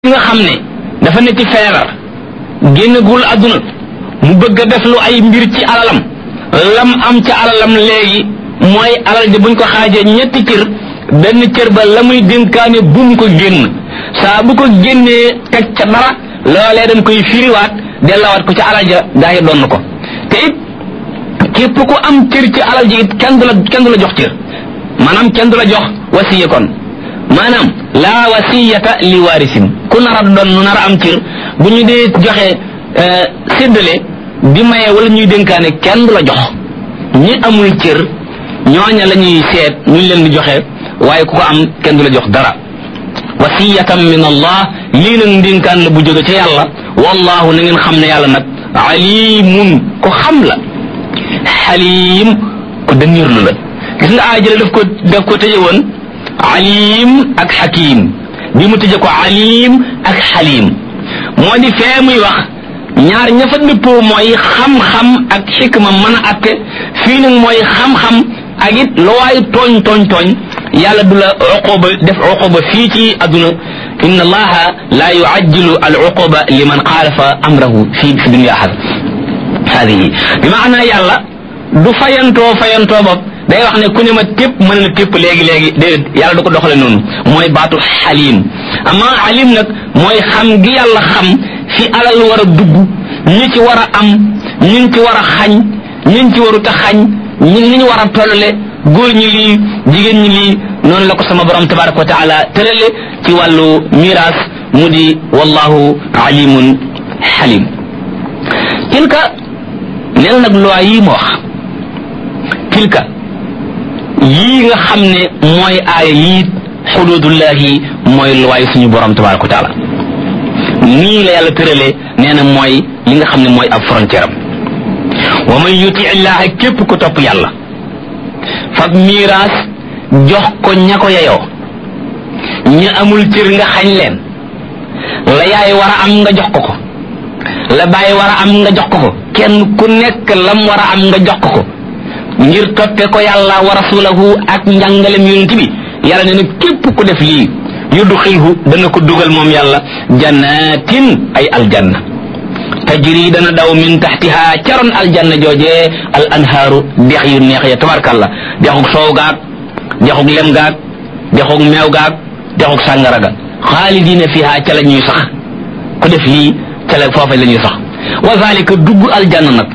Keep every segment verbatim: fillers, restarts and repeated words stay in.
nga xam ne dafa ne ci feebar génnagul àdduna mu bëgg a def lu ay mbir ci alalam lam am ci alalam léegi mooy alal ji buñ ko xaajee ñetti cër benn cër ba la muy dénkaane bum ko génn saa bu ko génnee teg ca dara loolee dañ koy firiwaat dellawaat ko ci alal ja gaa yi doon ko te it képp ku am cër ci alal ji it kenn du la kenn du la jox cër maanaam kenn du la jox wasiya kon maanaam laa wasiyata li waarisin ku nar a doon nu nar a am cër bu ñu dee joxe séddale di maye wala ñuy dénkaane kenn du la jox ñi amul cër ñooña la ñuy seet ñu leen di joxe waaye ku ko am kenn du la jox dara wasiyatan min allah lii nag ndénkaan la bu jóge ca yàlla wallahu na ngeen xam ne yàlla nag alimun ko xam la xalim ko dënirlu la gis nga aajale daf ko daf ko tëje woon alim ak xakim bi mu tëje ko alim ak xalim moo di fee muy wax ñaar ña fa dëppoo mooy xam-xam ak xikma mën a atte fii nag mooy xam-xam ak it lu waay tooñ tooñ tooñ yàlla du la uquba def uquba fii ci adduna inna allaha la yuajjilu al uquba liman xaalafa amrahu fii fi dunya hadihi bi maana yàlla du fayantoo fayantoo bopp day wax ne ku ne ma tépp mën na tépp léegi léegi déedéet yàlla du ko doxale noonu mooy baatu xalim ama alim nag mooy xam gi yàlla xam fi alal war a dugg ñi ci war a am ñi ci war a xañ ñi ci warut a xañ ñi ñi ñu war a tollale góor ñi lii jigéen ñi lii noonu la ko sama borom tabaraka wa taala tërale ci wàllu miraas mu di wallahu alimun xalim tilka neel nag loi yii ma wax tilka yii nga xam ne mooy aaya yii xududullahi mooy luwaay suñu borom tabaraka wa taala nii la yàlla tëralee nee na mooy li nga xam ne mooy ab frontière am wa man yuti illaha képp ko topp yàlla fab miiraas jox ko ña ko yeyoo ña amul cër nga xañ leen la yaay war a am nga jox ko ko la baay war a am nga jox ko ko kenn ku nekk lam war a am nga jox ko ko ngir toppe ko yàlla wa rasulahu ak njàngalem yonent bi yàlla nee na képp ku def lii yudxilhu dana ko dugal moom yàlla jannatin ay aljanna tajri dana daw min taxtiha caroon aljanna joojee al anhaaru dex yu neex ya tabarkalla dexug soow gaag dexug lem gaag dexug meew gaag dexug sàngara ga xaalidina fiha ca la ñuy sax ku def lii ca la foofa la ñuy sax wa zalika dugg aljanna nag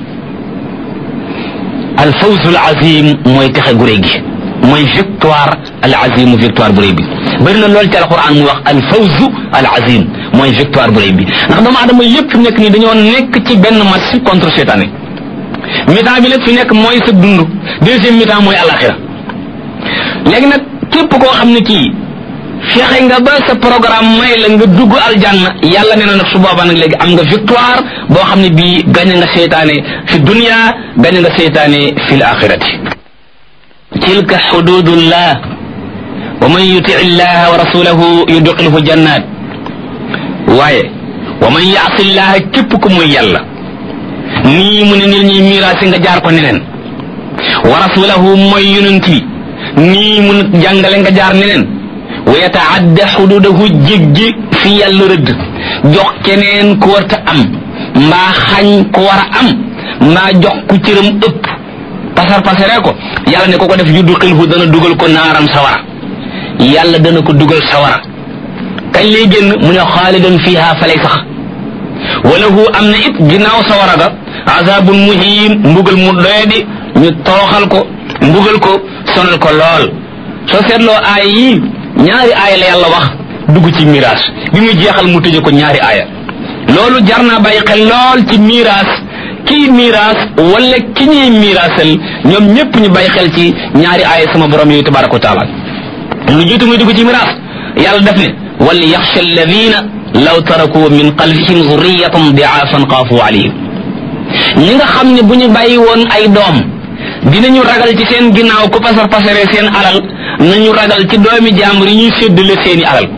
al fawzul azim mooy texe gu réy gi mooy victoire al azim victoire bu réy bi bëri na loolu ci alquran mu wax al fawzu al azim mooy victoire bu réy bi ndax doomu adama yépp fi nekk nii dañoo nekk ci benn match contre seytaane mi-temps bi lépp fi nekk mooy sa dund deuxième mi-temps mooy alaxira léegi nag képp koo xam ne kii fexe nga ba sa programme may la nga dugg aljanna yàlla nee na nag su boobaa nag léegi am nga victoire boo xam ne bii gañe nga seytaane fi dunya gañe nga seytaane fi l axirati tilka xududullah wa man yuti illaha wa rasulahu yudxilhu jannat waaye wa man yaasi llaha képp ku muy yàlla nii mu ne nit ñuy miraasi nga jaar ko neneen wa rasulahu mooy yonent bi nii mu ne jàngale nga jaar neneen wa yataadda xududahu jéggi fi yàlla rëdd jox keneen ku warta am mbaa xañ ku war a am mbaa jox ku cëram ëpp pasar pasaree ko yàlla ne ko ko def yudxilhu dana dugal ko naaram sawara yàlla dana ko dugal sawara kañ lay génn mu ne xaalidan fiha fa lay sax walahu am na it ginnaaw sawara ga azabun muhim mbugal mu doyadi ñu tooxal ko mbugal ko sonal ko lool soo seetloo aaya yi ñaari aaya la yàlla wax dugg ci miraas bi muy jeexal mu tëje ko ñaari aaya loolu jar naa bàyyi xel lool ci miraas kii miraas wala ki ñuy miraasal ñoom ñëpp ñu bàyyi xel ci ñaari aaya sama borom yooyu tabaraka wa taala lu jiitu muy dugg ci miraas yàlla def ne wal yaxsha alladina law taraku min qalbihim zurriyatan diaafan xaafu alayhim ñi nga xam ne bu ñu bàyyi woon ay doom dinañu ragal ci seen ginnaaw ku pasar pasaree seen alal nañu ragal ci doomi jàmbur yi ñuy séddale seeni alal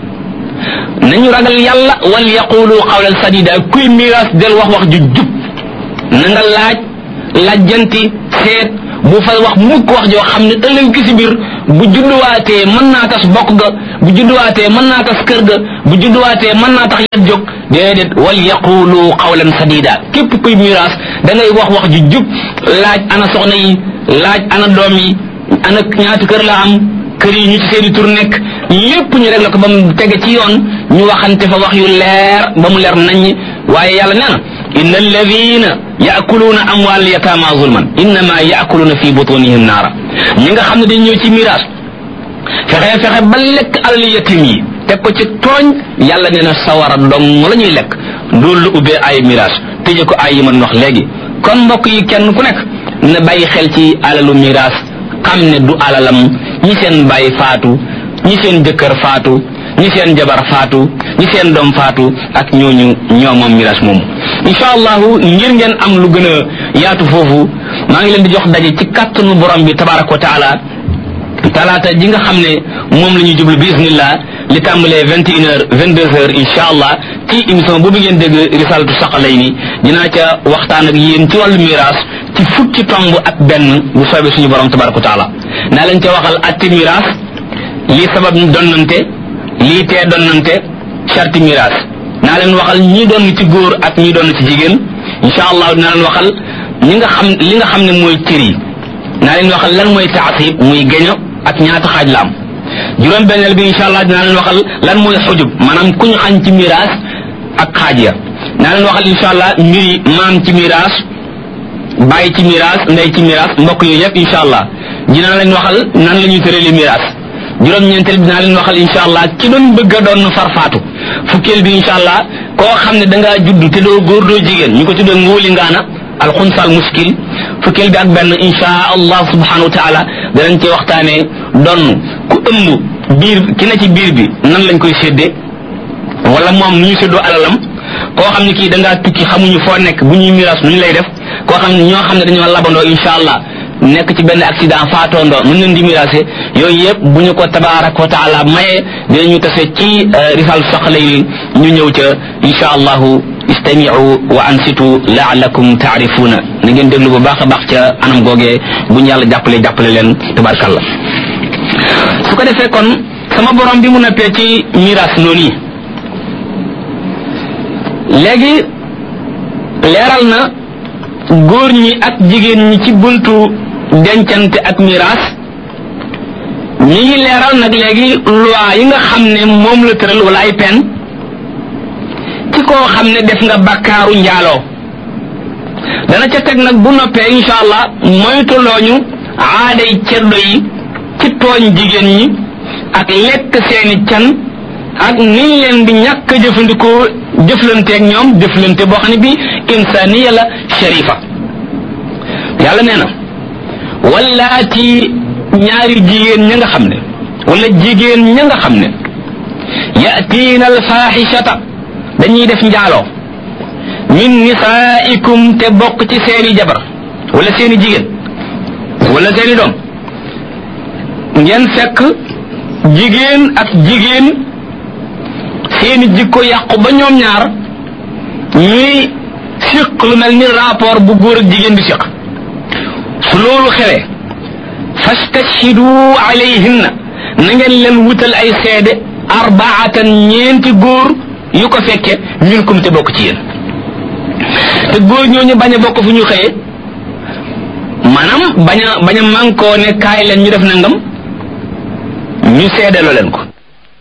nañu ragal yàlla wal yaqulu qawlan sadida kuy miraas del wax wax ju jub na nga laaj lajjanti seet bu fa wax mukk wax joo xam ne ëllëg gi si biir bu judduwaatee mën naa tas bokk ga bu judduwaatee mën naa tas kër ga bu judduwaatee mën naa tax yet jóg déedéet wal yaqulu qawlan sadida képp kuy miraas da ngay wax wax ju jub laaj ana soxna yi laaj ana doom yi ana ñaata kër la am kër yi ñu ci seeni tur nekk lépp ñu rek la ko ba mu tege ci yoon ñu waxante fa wax yu leer ba mu leer nañ waaye yàlla nee na inna alladina yaakuluuna amwaal yataama zulman innama yaakuluna fi butunihim naara ñi nga xam ne dañ ñëw ci miraas fexe fexe ba lekk alal yatim yi teg ko ci tooñ yàlla nee na sawara dong la ñuy lekk loolu lu ubbee ay miraas tëje ko ay yi man wax léegi kon mbokk yi kenn ku nekk na bàyyi xel ci alalu miraas xam ne du alalam ñi seen bàyyi faatu ñi seen jëkkër faatu ñi seen jabar faatu ñi seen doom faatu ak ñooñu ñoo moom miraas moomu insha allahu ngir ngeen am lu gën a yaatu foofu maa ngi leen di jox daje ci kàttanu borom bi tabaraka wa taala talaata ji nga xam ne moom la ñuy jublu bismillah li tàmbalee vingt et une heures vingt deux heures insha allah ci émission boobu ngeen dégg risalatu saqalayni dinaa ca waxtaan ak yéen ci wàllu miraas ci fukki tomb ak benn bu soobee suñu borom tabaraka wa taala naa leen ca waxal atti miraas lii sabab donnante lii tee donnante charti miraas naa leen waxal ñi doon ci góor ak ñi doon ci jigéen insha allah dinaa leen waxal ñi nga xam li nga xam ne mooy cër yi naa leen waxal lan mooy taasib muy geño ak ñaata xaaj la am juróom benneel bi insha allah dinaa leen waxal lan mooy xujub maanaam ku ñu xañ ci miraas ak xaaj ya naa leen waxal insha allah mbiri maam ci miraas bàyyi ci miraas ndey ci miraas mbokk yooyu yëpp insha allah dinaa leen waxal nan la ñuy tërali miraas juróom-ñeenteel bi dinaa leen waxal insha allah ki doon bëgg a doon farfaatu fukkeel bi insha allah koo xam ne dangaa judd te doo góor doo jigéen ñu ko tuddee ngóoli ngaana alxunsal muskil fukkeel bi ak benn insha allah subhanahu wa taala danañ ci waxtaanee donn ku ëmb biir ki na ci biir bi nan lañ koy séddee wala moom nu ñu séddoo alalam koo xam ne kii dangaa tukki xamuñu foo nekk bu ñuy miraas nu ñu lay def koo xam ne ñoo xam ne dañoo labandoo insha allah nekk ci benn accident faatoondoo nu leen di miraase yooyu yëpp bu ñu ko tabaraka wa taala maye dinañu tase ci risal soxla yi ñu ñëw ca insha allahu istami'u wa ansitu la'allakum ta'rifuna na ngeen déglu bu baax a baax ca anam googee bu ñu yàlla jàppale jàppale leen tabarakallah su ko defee kon sama borom bi mu noppee ci miraas noonu yi léegi leeral na góor ñi ak jigéen ñi ci buntu dencante ak miraas ñi ngi leeral nag léegi loi yi nga xam ne moom la tëral wala ay pen ci koo xam ne def nga bakkaaru njaaloo dana ca teg nag bu noppee insha allah moytulooñu aaday ceddo yi ci tooñ jigéen ñi ak lekk seeni can ak niñ leen di ñàkk a jëfandikoo jëflanteeg ñoom jëflante boo xam ne bi insaniya la sharifa yàlla nee na wallaati ñaari jigéen ña nga xam ne wala jigéen ña nga xam ne yatiina alfaaxishata dañuy def njaaloo min nisaikum te bokk ci seeni jabar wala seeni jigéen wala seeni doom ngeen fekk jigéen ak jigéen seeni jikko yàqu ba ñoom ñaar ñuy siq lu mel ni rapport bu góor ak jigéen di siq su loolu xewee fastashhidu alayhinna na ngeen leen wutal ay seede arbaatan ñeenti góor yu ko fekke minkum te bokk ci yéen te góor ñooñu bañ a bokk fu ñu xëyee maanaam bañ a bañ a mànkoo ne kaay leen ñu def nangam ñu seedeloo leen ko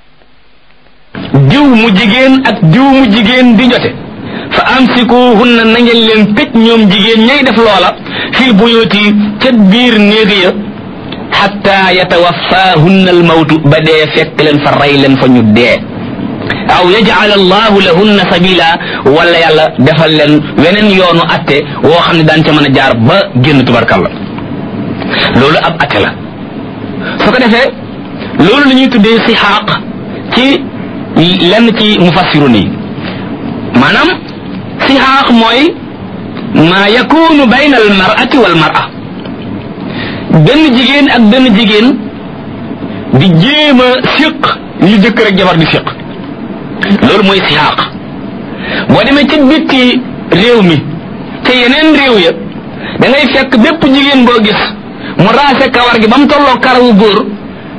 diw mu jigéen ak diw mu jigéen di jote fa amsikuhunna na ngeen leen tëj ñoom jigéen ñay def loola fii buyuti ca biir néeg ya hatta yatawaffahunna almawtu ba dee fekk leen fa rey leen fa ñu dee aw yaj'al allahu lahunna sabila wala yàlla defal leen weneen yoonu atte woo xam ne daan ca mën a jaar ba génn tubarkalla loolu ab atte la su ko defee loolu la ñuy tuddee si xaaq ci lenn ci mufassirun yi maanaam si xaaq mooy ma yakunu bayna al mar'ati wal mar'a benn jigéen ak benn jigéen di jéem a siq li jëkkër ak jabar di siq loolu mooy si xaaq boo demee ci bitti réew mi te yeneen réew ya da ngay fekk bépp jigéen boo gis mu raase kawar gi ba mu tolloo karawu góor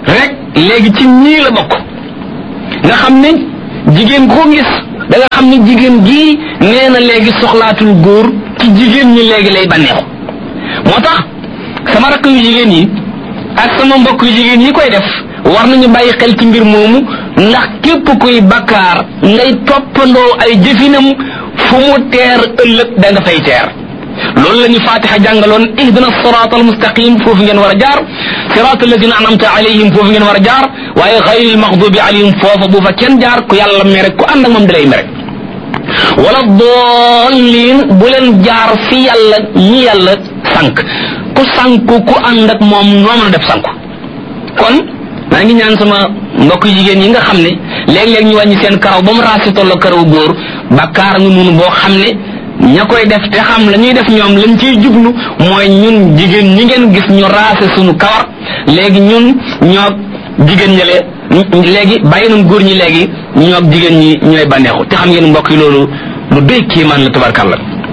rek léegi ci ñii la bokk nga xam ne jigéen koo gis da nga xam ne jigéen gii nee na léegi soxlaatul góor ci jigéen ñi léegi lay bànneexu moo tax sama rakk yu jigéen yi ak sama mbokk yu jigéen yi koy def war nañu bàyyi xel ci mbir moomu ndax képp kuy bakkaar ngay toppandoo ay jëfinam fu mu teer ëllëg da nga fay teer loolu la ñu fatiha jàngaloon ihdina sirata almustaqim foofu ngeen war a jaar sirata alladina anamta alayhim foofu ngeen war a jaar waaye xayril maxdubi alayhim foofa bu fa kenn jaar ku yàlla mere ku ànd ak moom dalay mere wala doolin bu leen jaar fi yàlla ñi yàlla sànq ku sànku ku ànd ak moom noo mën a def sànku kon maa ngi ñaan sama mbokk jigéen yi nga xam ne léeg-léeg ñu wàññi seen karaw ba mu raasi tolloo karaw góor bakkaar nga noonu boo xam ne ña koy def te xam la ñuy def ñoom lañ ciy jublu mooy ñun jigéen ñi ngeen gis ñu raase suñu kawar léegi ñun ñoo jigéen ñale léegi bàyyi nañ góor ñi léegi ñoo jigéen ñi ñooy bànneexu te xam ngeen mbokk yi loolu lu doy kiimaan la tabarkàlla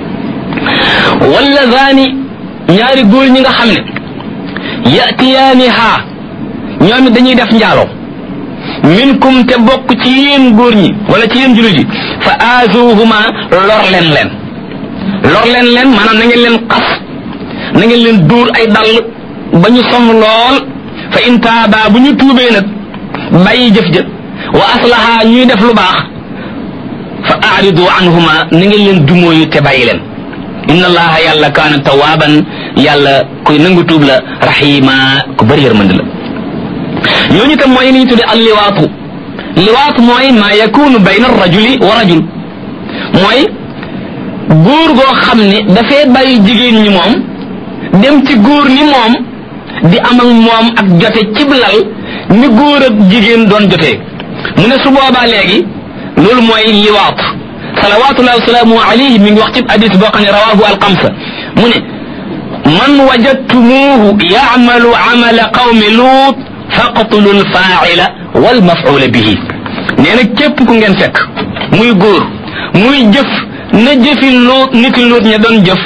wala zaani ñaari góor ñi nga xam ne yatiyaani haa ñoom it dañuy def njaaloo minkum te bokk ci yéen góor ñi wala ci yéen jullit yi fa aazuhuma lor leen leen lor leen leen maanaam na ngeen leen xas na ngeen leen dóor ay dàll ba ñu sonn lool fa in taaba bu ñu tuubee nag bàyyi jëf jëf wa aslaha ñuy def lu baax fa aaridu anhuma na ngeen leen dumóoyu te bàyyi leen inna allaha yàlla kaana tawaaban yàlla kuy nangu tuub la rahima ku bëri yërmande la ñooñu tam mooy li ñu tudde al liwaatu liwaatu mooy ma yakunu bayna rajuli wa rajul mooy góor goo xam ne dafay bàyyi jigéen ñi moom dem ci góor ni moom di am ak moom ak jote cib lal ni góor ak jigéen doon jotee mu ne su boobaa léegi loolu mooy liwaat salawatullahi wasalaamu alayhi mi ngi wax ci hadis boo xam ne rawahu alxamsa mu ne man wajadtumuhu yaamalu amala qawmi luut faqtulu alfaa'ila wal maf'ula bihi nee na képp ku ngeen fekk muy góor muy jëf na jëfi luut niti luut ña doon jëf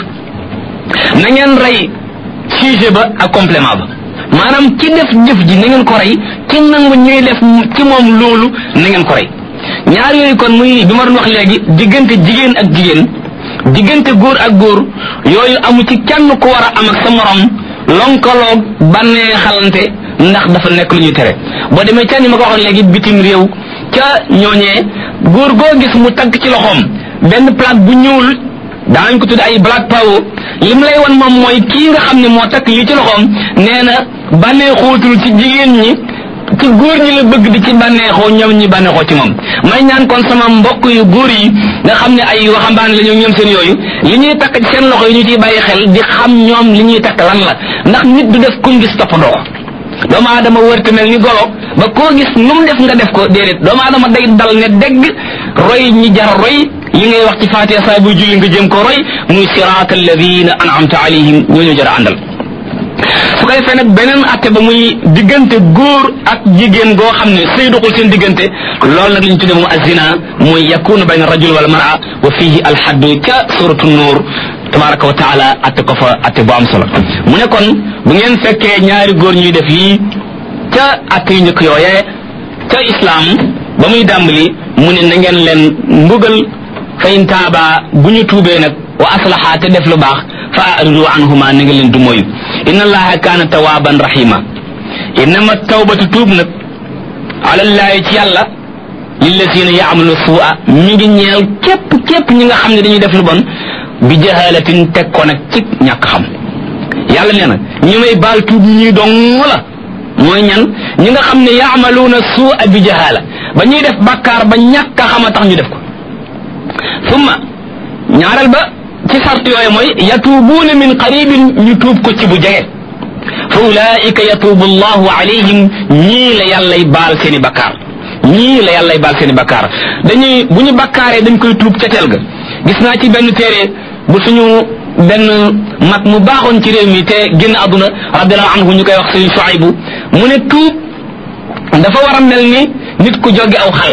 na ngeen rey sujet ba ak complément ba maanaam ki def jëf ji na ngeen ko rey ki nangu ñuy def ci moom loolu na ngeen ko rey ñaar yooyu kon muy bi ma doon wax léegi diggante jigéen ak jigéen diggante góor ak góor yooyu amu ci kenn ku war a am ak sa morom lonkaloog bannee xalante ndax dafa nekk lu ñuy tere boo demee ca ni ma ko waxoon léegi bitim réew ca ñooñee góor goo gis mu tagg ci loxoom benn plaque bu ñuul daañu ko tudd ay black power li mu lay wan moom mooy kii nga xam ne moo takk lii ci loxoom nee na bànneexootul ci jigéen ñi ci góor ñi la bëgg di ci bànneexoo ñoom ñi bànneexoo ci moom may ñaan kon sama mbokk yu góor yi nga xam ne ay waxambaane la ñoom ñoom seen yooyu li ñuy takk ci seen loxo yi ñu ciy bàyyi xel di xam ñoom li ñuy takk lan la ndax nit du def kum gis toppandoo ko doomu aadama wërte mel ni golo ba koo gis nu mu def nga def ko déedéet doomu aadama day dal ne dégg roy ñi jar roy li ngay wax ci Faatiha saa buy julli nga jëm ko roy muy siraata alladina an'amta alayhim ñooñu jar a àndal su ko defee nag beneen atte ba muy diggante góor ak jigéen goo xam ne sëy doxul seen diggante loolu nag li ñu tudde moom azina muy yakunu bayna rajul wal mar'a wa fihi alhaddu ca suratu nuur tabaraka wa taala atte ko fa atte bu am solo mu ne kon bu ngeen fekkee ñaari góor ñuy def lii ca atte yu njëkk yooyee ca islam ba muy dàmbali mu ne na ngeen leen mbugal fa in taaba bu ñu tuubee nag wa aslaha te def lu baax fa aridu anhuma na ngeen leen du moyu inna allaha kaana tawaaban rahima innama tawbatu tuub nag alallahi ci yàlla lillazina yaamalu suua mi ngi ñeel képp képp ñi nga xam ne dañuy def lu bon bi jahalatin teg ko nag ci ñàkk xam yàlla nee na ñi may baal tuub ñi dong la mooy ñan ñi nga xam ne yaamaluuna suua bi jahala ba ñuy def bàkkaar ba ñàkk a xam a tax ñu def ko summa ñaareel ba ci sart yooyu mooy yatuubuuna min qaribin ñu tuub ko ci bu jege fa ulaika yatuubu allahu alayhim ñii la yàllay baal seen i bakkaar ñii la yàllay baal seen i bakkaar dañuy bu ñu bakkaaree dañ koy tuub ca teel ga gis naa ci benn téere bu suñu benn mag mu baaxoon ci réew mi te génn àdduna radiallahu anhu ñu koy wax suñu Shuaybu mu ne tuub dafa war a mel ni nit ku joggi aw xal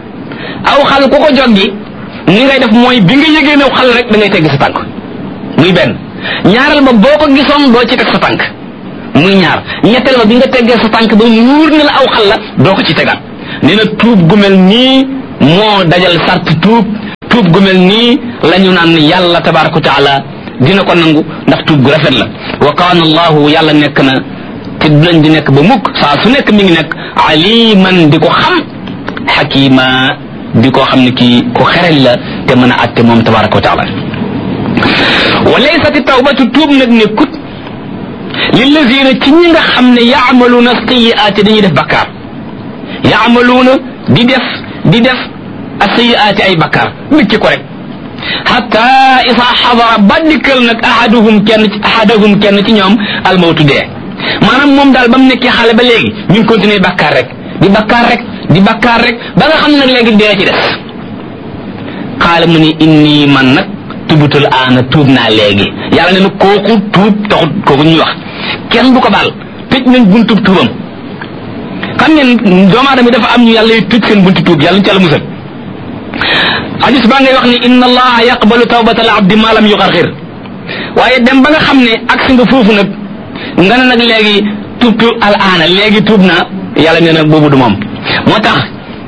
aw xal ku ko joggi ni ngay def mooy bi nga yëgee new xal rek da ngay tegg sa tànk muy benn ñaareel ba boo ko gisoon doo ci teg sa tànk muy ñaar ñetteel ba bi nga teggee sa tànk ba muur na la aw xal la doo ko ci tegaat nee na tuub gu mel nii moo dajal sart tuub tuub gu mel nii la ñu naan yàlla tabaraka wa taala dina ko nangu ndax tuub gu rafet la wa kaana allahu yàlla nekk na te du lañ di nekk ba mukk saa su nekk mi ngi nekk aliman di ko xam xakima di ko xam ne kii ku xerel la te mën a atte moom tabaraka wa taala wa laysat tawbatu tuub nag nekkut lillazina ci ñi nga xam ne yaamaluuna sayiaati dañuy def bakkaar yaamaluuna di def di def asayiaati ay bakkaar micci ko rek hatta isa xadara ba dikkal nag ahaduhum kenn ci ahaduhum kenn ci ñoom almawtu dee maanaam moom daal ba mu nekkee xale ba léegi ñu ngi continuer bakkaar rek di bakkaar rek di bakkaar rek ba nga xam nag léegi dee ci des xaala mu ni inni man nag tubutul aana tuub naa léegi yàlla ne na kooku tuub taxut kooku ñuy wax kenn du ko baal tëj nañ buntub tuubam xam ngeen doomu aadama dafa am ñu yàlla yu tëj seen buntu tuub yàlla ñu ci yàlla musal hadis baa ngay wax ni inna allaha yaqbalu tawbata al abdi ma lam yugargir waaye dem ba nga xam ne agsi nga foofu nag nga ne nag léegi tuub tuub al aana léegi tuub naa yàlla nee na boobu du moom moo tax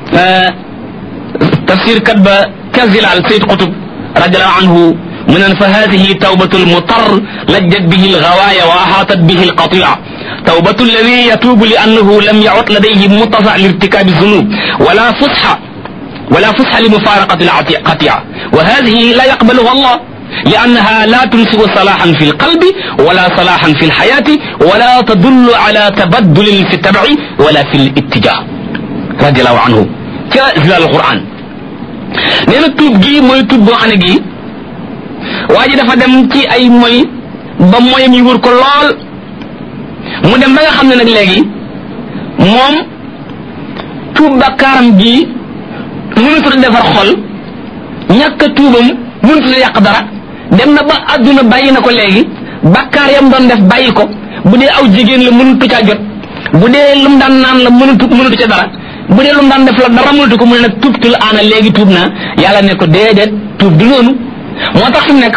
tafsir kat ba kazilal sayd qutub radiallahu anhu mu naan fa hadihi tawbatu almutar lajjat bihi algawaaya wa ahaatat bihi alqatia tawbatu alladi yatuubu li annahu lam yacud ladayhi muttasa lirtikabi zunub wala fusxa wala fusxa limufaraqati alqatia wa hadihi la yaqbaluha allah لأنها لا تنسب صلاحا في القلب ولا صلاحا في الحياة ولا تدل على تبدل في التبع ولا في الاتجاه رضي الله عنه كزلال القرآن نينا توب جي موي توب بو خاني جي واجي دا فا دم تي اي موي با موي مي wër ko lool mu dem ba nga xamne nak legi mom tuub bakaram gi mënu defar xol ñaka tuubam mënu yàq dara dem na ba adduna bàyyi na ko léegi bakkaar yam doon def bàyyi ko bu dee aw jigéen la mënutu caa jot bu dee lu mu daan naan la mënutu mënutu ca dara bu dee lu mu daan def la dara mënutu ko mu ne nag tuubtul aana léegi tuub naa yàlla ne ko déedéet tuub du noonu moo tax fi mu nekk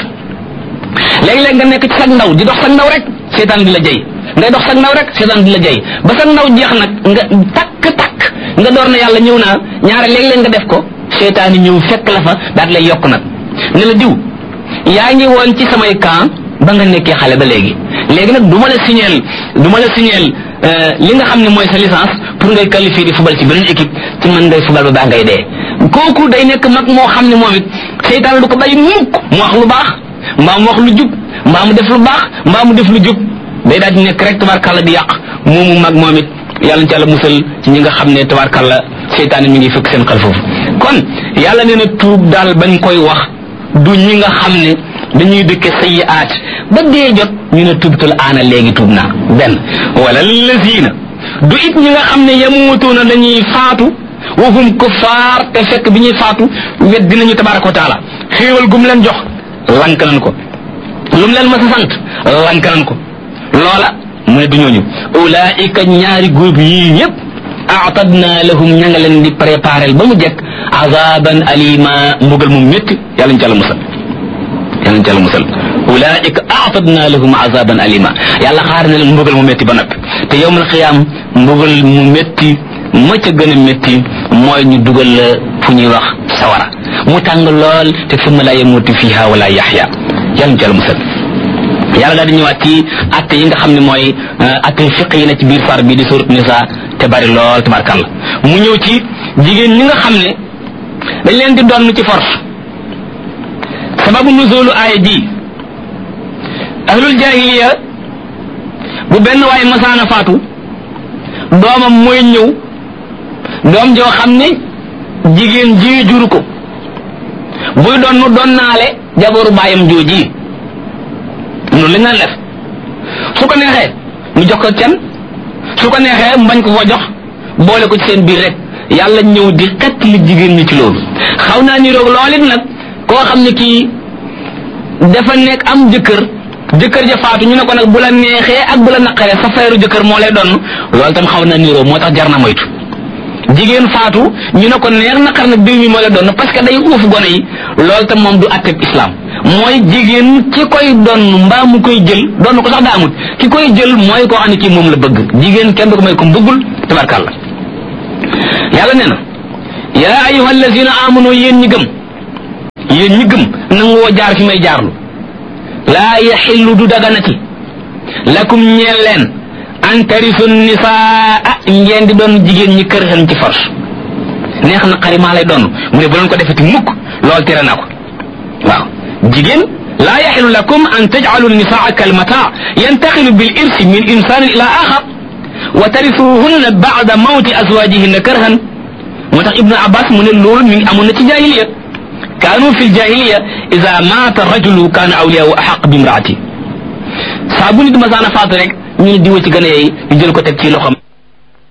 léegi-léeg nga nekk ci sag ndaw di dox sag ndaw rek seetaan di la jëy ngay dox sag ndaw rek seetaan di la jëy ba sag ndaw jeex nag nga takk takk nga door na yàlla ñëw naa ñaare léegi-léeg nga def ko seetaan yi ñëw fekk la fa daal lay yokk nag ne la diw yaa ngi woon ci samay camp ba nga nekkee xale ba léegi léegi nag du ma la signeel du ma la signeel li nga xam ne mooy sa licence pour ngay qualifier di football ci beneen équipe ci mën ngay football ba baa ngay dee kooku day nekk mag moo xam ne moom it seytaan du ko bàyyi mukk mu wax lu baax mbaa mu wax lu jub mbaa mu def lu baax mbaa mu def lu jub day daal di nekk rek tabarkàlla di yàq moomu mag moom it yàlla na ci yàlla musal ci ñi nga xam ne tabarkàlla seytaan mi ngi fekk seen xel foofu kon yàlla nee na tuub daal bañ koy wax du ñi nga xam ne dañuy dëkke sayiaat ba dee jot ñu ne tubtul aana léegi tuub naa benn wala lazina du it ñi nga xam ne yamuutuuna dañuy faatu wa hum kuffaar te fekk bi ñuy faatu wet dinañu tabaraka wa taala xéewal gum leen jox lank nañ ko lu mu leen mas a sant lank nañ ko loola mu ne du ñooñu ulaika ñaari groupe yii ñëpp aatadna lahum ña nga leen di préparel ba mu jekk azaban alima mbugal mu métti yàlla ñu ci yàlla musal yàlla ñu ci yàlla musal ulaika aatadna lahum azaban alima yàlla xaar na leen mbugal mu métti ba noppi te yawmal qiyaam mbugal mu métti ma ca gën a métti mooy ñu dugal la fu ñuy wax sawara mu tàng lool te summa la yamutu fiha wala yaxya yàlla ñu ci yàlla musal yàlla daal di ñëwaat ci atte yi nga xam ne mooy atte fiq yi na ci biir sar bi di surat nisa te bari lool tabarkàlla mu ñëw ci jigéen ñi nga xam ne dañ leen di doon ci force sababu nuzulu aaya ji ahlul jahiliya bu benn waaye masaana faatu doomam mooy ñëw doom joo xam ne jigéen ji juru ko buy doon nu doon naale jaboru baayam jooji noonu lañ naan def su ko neexee mu jox ko kenn su ko neexee mu bañ ko ko jox boole ko ci seen biir rek yàlla ñëw di xett li jigéen ñi ci loolu xaw naa ni roog lool it nag koo xam ne kii dafa nekk am jëkkër jëkkër ja faatu ñu ne ko nag bu la neexee ak bu la naqaree sa feeru jëkkër moo lay doon loolu tam xaw naa ni roog moo tax jar na moytu jigéen faatu ñu ne ko neex naqar nag diw mi moo lay doon parce que day uuf gone yi loolu tam moom du atteb islam mooy jigéen ki koy donn mbaa mu koy jël donn ko sax daa amut ki koy jël mooy koo xam ne kii moom la bëgg jigéen kenn du ko may ko bëggul tabarkàlla yàlla nee na yaa ayyuha allazina amanu yéen ñi gëm yéen ñi gëm nangoo jaar fi may jaarlu laa yaxillu du daganati lakum ñeel leen an tarisu nisaa ngeen di doon jigéen ñi kër xen ci force neex na xarimaa lay doon mu ne bu leen ko defeti mukk lool tere na ko waaw jigéen laa yaxillu lakum an tajcalu nisaa kalmataa yantaqilu bil irsi min insanin ila axar wa tarisuhunna bacda mawti azwajihinna karhan moo tax ibnu abbas mu ne loolu mi ngi amoon na ci jahiliya kaanu fi ljahiliya ida maata rajulu kaana awliyahu axaq bi imraati saa bu nit masaana faatu rek ñu ne diwa ci gën a yey ñu jël ko teg ci loxam